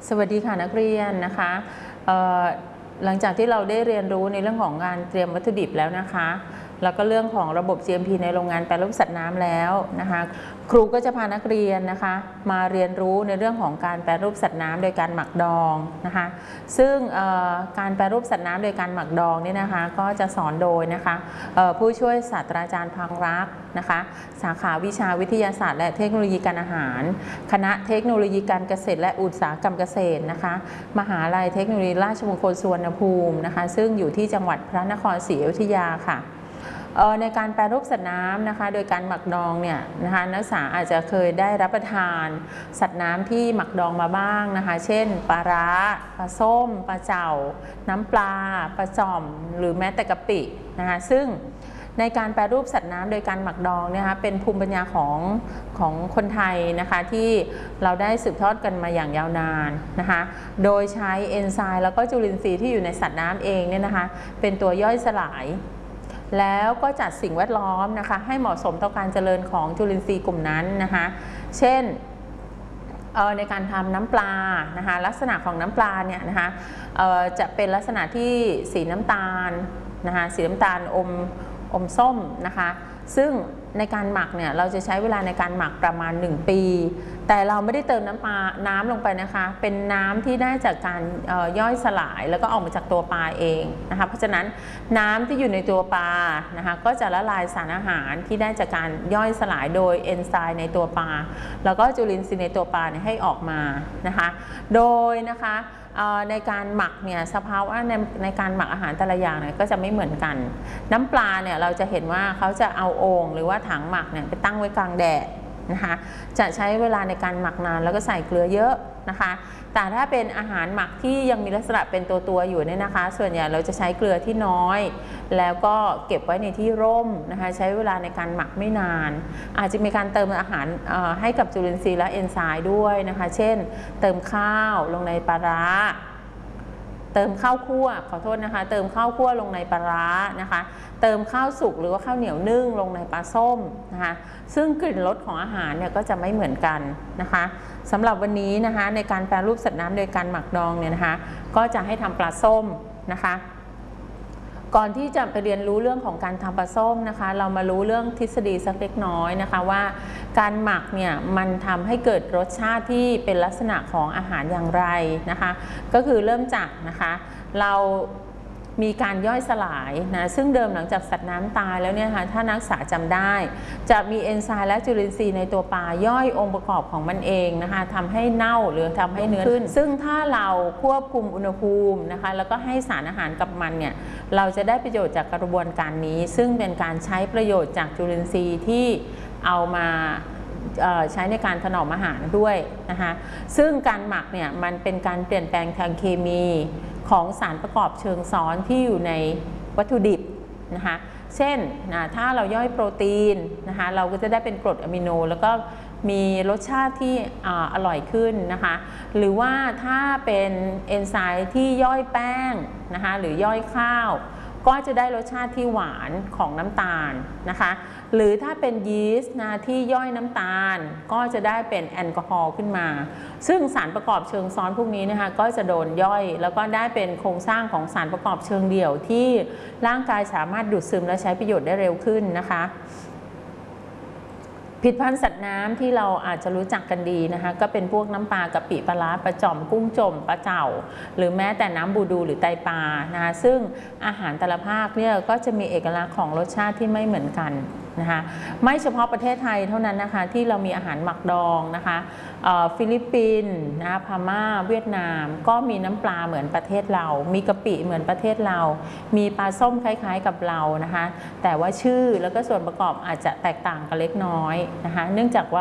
สวัสดีค่ะนักเรียนนะคะหลังจากที่เราได้เรียนรู้ในเรื่องของการเตรียมวัตถุดิบแล้วนะคะแล้วก็เรื่องของระบบ GMP ในโรงงานแปรรูปสัตว์น้ำแล้วนะคะครูก็จะพานักเรียนนะคะมาเรียนรู้ในเรื่องของการแปรรูปสัตว์น้ำโดยการหมักดองนะคะซึ่งการแปรรูปสัตว์น้ำโดยการหมักดองนี่นะคะก็จะสอนโดยนะคะผู้ช่วยศาสตราจารย์พังรักนะคะสาขาวิชาวิทยาศาสตร์และเทคโนโลยีการอาหารคณะเทคโนโลยีการเกษตรและอุตสาหกรรมเกษตรนะคะมหาวิทยาลัยเทคโนโลยีราชมงคลสุวรรณภูมินะคะซึ่งอยู่ที่จังหวัดพระนครศรีอยุธยาค่ะในการแปรรูปสัตว์น้ำนะคะโดยการหมักดองเนี่ยนะคะนักศึกษาอาจจะเคยได้รับประทานสัตว์น้ำที่หมักดองมาบ้างนะคะเช่นปลาร้าปลาส้มปลาเจ่าน้ำปลาปลาจ่อมหรือแม้แต่กะปินะคะซึ่งในการแปรรูปสัตว์น้ำโดยการหมักดองนะคะเป็นภูมิปัญญาของคนไทยนะคะที่เราได้สืบทอดกันมาอย่างยาวนานนะคะโดยใช้เอนไซม์แล้วก็จุลินทรีย์ที่อยู่ในสัตว์น้ำเองเนี่ยนะคะเป็นตัวย่อยสลายแล้วก็จัดสิ่งแวดล้อมนะคะให้เหมาะสมต่อการเจริญของจุลินทรีย์กลุ่มนั้นนะคะเช่นในการทำน้ำปลานะคะลักษณะของน้ำปลาเนี่ยนะคะจะเป็นลักษณะที่สีน้ำตาลนะคะสีน้ำตาลอมส้มนะคะซึ่งในการหมักเนี่ยเราจะใช้เวลาในการหมักประมาณ1 ปีแต่เราไม่ได้เติมน้ำลงไปนะคะเป็นน้ำที่ได้จากการย่อยสลายแล้วก็ออกมาจากตัวปลาเองนะคะเพราะฉะนั้นน้ำที่อยู่ในตัวปลานะคะก็จะละลายสารอาหารที่ได้จากการย่อยสลายโดยเอนไซม์ในตัวปลาแล้วก็จุลินทรีย์ในตัวปลาให้ออกมานะคะโดยนะคะในการหมักเนี่ยสภาวะในการหมักอาหารแต่ละอย่างเนี่ยก็จะไม่เหมือนกันน้ำปลาเนี่ยเราจะเห็นว่าเขาจะเอาโอ่งหรือว่าถังหมักเนี่ยไปตั้งไว้กลางแดดนะคะจะใช้เวลาในการหมักนานแล้วก็ใส่เกลือเยอะนะคะแต่ถ้าเป็นอาหารหมักที่ยังมีลักษณะเป็นตัวอยู่เนี่ยนะคะส่วนใหญ่เราจะใช้เกลือที่น้อยแล้วก็เก็บไว้ในที่ร่มนะคะใช้เวลาในการหมักไม่นานอาจจะมีการเติมอาหารให้กับจุลินทรีย์และเอนไซม์ด้วยนะคะเช่นเติมข้าวลงในปลาร้าเติมข้าวคั่วขอโทษนะคะเติมข้าวคั่วลงในปลาร้านะคะเติมข้าวสุกหรือว่าข้าวเหนียวนึ่งลงในปลาส้มนะคะซึ่งกลิ่นรสของอาหารเนี่ยก็จะไม่เหมือนกันนะคะสำหรับวันนี้นะคะในการแปรรูปสัตว์น้ำโดยการหมักดองเนี่ยนะคะก็จะให้ทำปลาส้มนะคะก่อนที่จะไปเรียนรู้เรื่องของการทำปลาส้มนะคะเรามารู้เรื่องทฤษฎีสักเล็กน้อยนะคะว่าการหมักเนี่ยมันทำให้เกิดรสชาติที่เป็นลักษณะของอาหารอย่างไรนะคะก็คือเริ่มจากนะคะเรามีการย่อยสลายนะซึ่งเดิมหลังจากสัตว์น้ำตายแล้วเนี่ยค่ะถ้านักศึกษาจำได้จะมีเอนไซม์และจุลินทรีย์ในตัวปลาย่อยองค์ประกอบของมันเองนะคะทำให้เน่าหรือทำให้เนื้อขึ้นซึ่งถ้าเราควบคุมอุณหภูมินะคะแล้วก็ให้สารอาหารกับมันเนี่ยเราจะได้ประโยชน์จากกระบวนการนี้ซึ่งเป็นการใช้ประโยชน์จากจุลินทรีย์ที่เอามาใช้ในการถนอมอาหารด้วยนะคะซึ่งการหมักเนี่ยมันเป็นการเปลี่ยนแปลงทางเคมีของสารประกอบเชิงซ้อนที่อยู่ในวัตถุดิบนะคะเช่นถ้าเราย่อยโปรตีนนะคะเราก็จะได้เป็นกรดอะมิโนแล้วก็มีรสชาติที่อร่อยขึ้นนะคะหรือว่าถ้าเป็นเอนไซม์ที่ย่อยแป้งนะคะหรือย่อยข้าวก็จะได้รสชาติที่หวานของน้ำตาลนะคะหรือถ้าเป็นยีสต์นะที่ย่อยน้ำตาลก็จะได้เป็นแอลกอฮอล์ขึ้นมาซึ่งสารประกอบเชิงซ้อนพวกนี้นะคะก็จะโดนย่อยแล้วก็ได้เป็นโครงสร้างของสารประกอบเชิงเดี่ยวที่ร่างกายสามารถดูดซึมและใช้ประโยชน์ได้เร็วขึ้นนะคะผลิตภัณฑ์สัตว์น้ำที่เราอาจจะรู้จักกันดีนะคะก็เป็นพวกน้ำปลากะปิปลาร้าปลาจ่อมกุ้งจมปลาเจ่าหรือแม้แต่น้ำบูดูหรือไตปลานะคะซึ่งอาหารแต่ละภาคเนี่ยก็จะมีเอกลักษณ์ของรสชาติที่ไม่เหมือนกันนะคะไม่เฉพาะประเทศไทยเท่านั้นนะคะที่เรามีอาหารหมักดองนะคะฟิลิปปินส์นะพม่าเวียดนามก็มีน้ำปลาเหมือนประเทศเรามีกะปิเหมือนประเทศเรามีปลาส้มคล้ายๆกับเรานะคะแต่ว่าชื่อแล้วก็ส่วนประกอบอาจจะแตกต่างกันเล็กน้อยนะคะเนื่องจากว่า